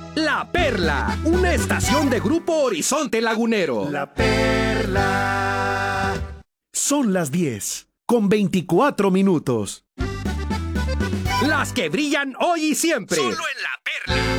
La Perla, una estación de Grupo Horizonte Lagunero. La Perla. Son las 10, con 24 minutos. Las que brillan hoy y siempre. Solo en La Perla.